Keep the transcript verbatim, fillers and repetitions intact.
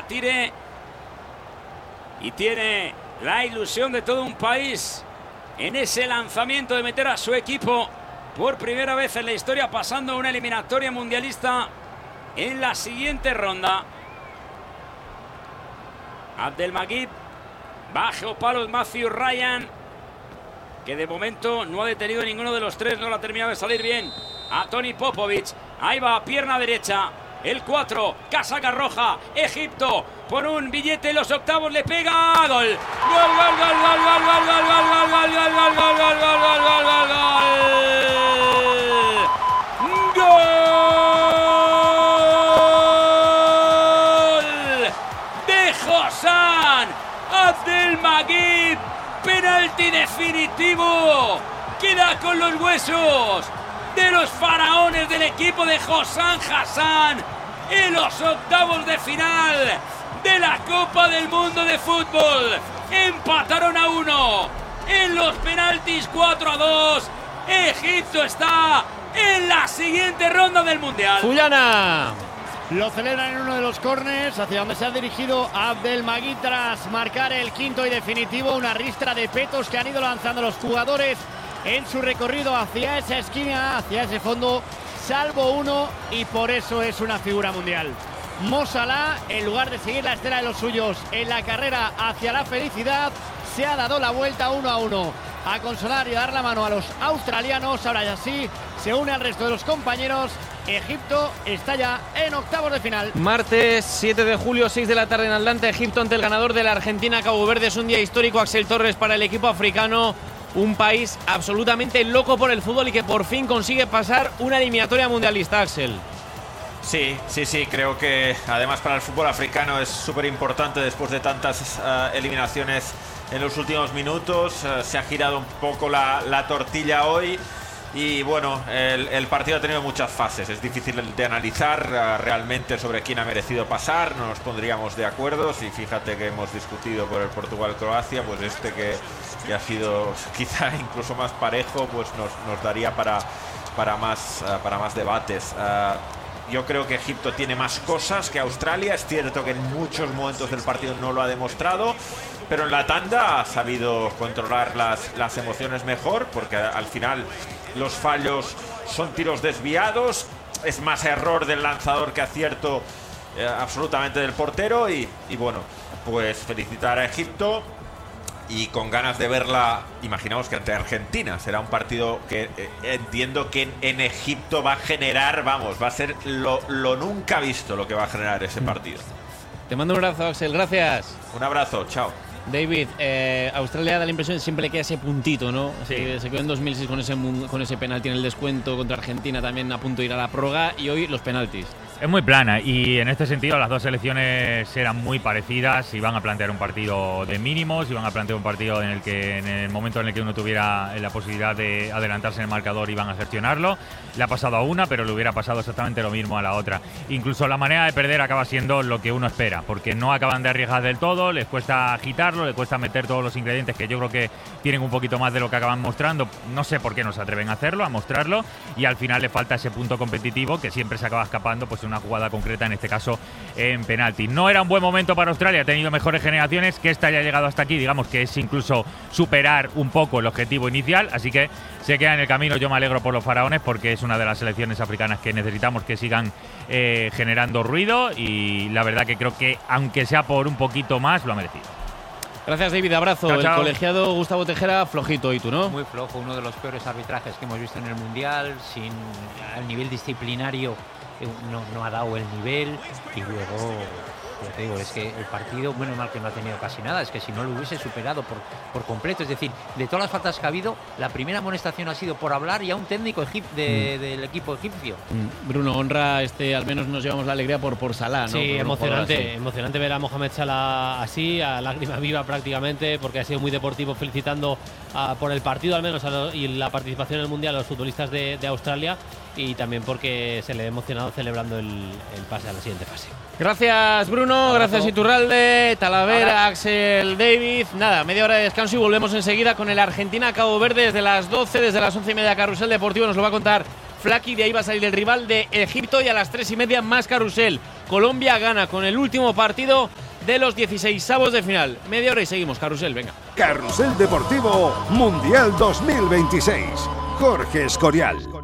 la tire. Y tiene la ilusión de todo un país en ese lanzamiento de meter a su equipo por primera vez en la historia pasando a una eliminatoria mundialista en la siguiente ronda. Abdelmajid, bajo palos Matthew Ryan, que de momento no ha detenido ninguno de los tres, no lo ha terminado de salir bien a Toni Popovic. Ahí va, pierna derecha, el cuatro, casaca roja, Egipto, por un billete en los octavos, le pega, gol, gol, gol, gol, gol, gol, gol, gol, gol, gol, gol, gol, gol, gol, gol, gol, gol, gol, gol de Hossam Abdelmajid, penalti definitivo, queda con los huesos de los faraones del equipo de Hossam Hassan en los octavos de final de la Copa del Mundo de Fútbol. Empataron a uno en los penaltis, cuatro a dos. Egipto está en la siguiente ronda del Mundial. Fullana. Lo celebran en uno de los córners hacia donde se ha dirigido Abdelmajid tras marcar el quinto y definitivo. Una ristra de petos que han ido lanzando los jugadores en su recorrido hacia esa esquina, hacia ese fondo, salvo uno, y por eso es una figura mundial. Mo Salah, en lugar de seguir la estela de los suyos en la carrera hacia la felicidad, se ha dado la vuelta uno a uno a consolar y a dar la mano a los australianos. Ahora ya sí se une al resto de los compañeros. Egipto está ya en octavos de final. Martes siete de julio, seis de la tarde en Atlanta. Egipto ante el ganador de la Argentina, Cabo Verde. Es un día histórico, Axel Torres, para el equipo africano. Un país absolutamente loco por el fútbol y que por fin consigue pasar una eliminatoria mundialista, Axel. Sí, sí, sí, creo que además para el fútbol africano es súper importante después de tantas uh, eliminaciones en los últimos minutos. Uh, se ha girado un poco la, la tortilla hoy y bueno, el, el partido ha tenido muchas fases. Es difícil de analizar uh, realmente sobre quién ha merecido pasar. No nos pondríamos de acuerdo. Si fíjate que hemos discutido por el Portugal-Croacia, pues este que, que ha sido quizá incluso más parejo, pues nos, nos daría para, para, más, uh, para más debates. Uh, Yo creo que Egipto tiene más cosas que Australia. Es cierto que en muchos momentos del partido no lo ha demostrado, pero en la tanda ha sabido controlar las, las emociones mejor, porque al final los fallos son tiros desviados. Es más error del lanzador que acierto eh, absolutamente del portero. Y, y bueno, pues felicitar a Egipto. Y con ganas de verla, imaginamos que ante Argentina será un partido que eh, entiendo que en, en Egipto va a generar, vamos, va a ser lo, lo nunca visto lo que va a generar ese partido. Te mando un abrazo, Axel, gracias. Un abrazo, chao. David, eh, Australia da la impresión de siempre que ese puntito, ¿no? Sí. Se, se quedó en dos mil seis con ese, con ese penalti en el descuento contra Argentina, también a punto de ir a la prórroga, y hoy los penaltis. Es muy plana y en este sentido las dos selecciones eran muy parecidas. Iban a plantear un partido de mínimos, iban a plantear un partido en el que en el momento en el que uno tuviera la posibilidad de adelantarse en el marcador iban a gestionarlo. Le ha pasado a una, pero le hubiera pasado exactamente lo mismo a la otra. Incluso la manera de perder acaba siendo lo que uno espera, porque no acaban de arriesgar del todo, les cuesta agitarlo, les cuesta meter todos los ingredientes que yo creo que tienen un poquito más de lo que acaban mostrando. No sé por qué no se atreven a hacerlo, a mostrarlo, y al final le falta ese punto competitivo que siempre se acaba escapando, pues una jugada concreta, en este caso en penalti. No era un buen momento para Australia, ha tenido mejores generaciones, que esta haya llegado hasta aquí, digamos que es incluso superar un poco el objetivo inicial, así que se queda en el camino. Yo me alegro por los faraones porque es una de las selecciones africanas que necesitamos que sigan eh, generando ruido, y la verdad que creo que aunque sea por un poquito más, lo ha merecido. Gracias, David, abrazo. Chao, chao. El colegiado Gustavo Tejera, flojito, ¿y tú, no? Muy flojo, uno de los peores arbitrajes que hemos visto en el Mundial, sin el nivel disciplinario. No, no ha dado el nivel, y luego, ya te digo, es que el partido, bueno, mal que no ha tenido casi nada, es que si no lo hubiese superado por, por completo, es decir, de todas las faltas que ha habido, la primera amonestación ha sido por hablar y a un técnico egip de, mm. del equipo egipcio. Mm. Bruno, honra, este, al menos nos llevamos la alegría por, por Salah, ¿no? Sí, por emocionante, emocionante ver a Mohamed Salah así, a lágrima viva prácticamente, porque ha sido muy deportivo, felicitando a, por el partido al menos a lo, y la participación en el Mundial a los futbolistas de, de Australia, y también porque se le ha emocionado celebrando el, el pase a la siguiente fase. Gracias, Bruno. Abrazo. Gracias, Iturralde, Talavera, Axel, David. Nada, media hora de descanso y volvemos enseguida con el Argentina-Cabo Verde desde las doce, desde las once y media. Carrusel Deportivo nos lo va a contar Flaki, de ahí va a salir el rival de Egipto y a las tres y media más carrusel. Colombia gana con el último partido de los dieciseisavos de final. Media hora y seguimos, carrusel, venga. Carrusel Deportivo Mundial dos mil veintiséis. Jorge Escorial.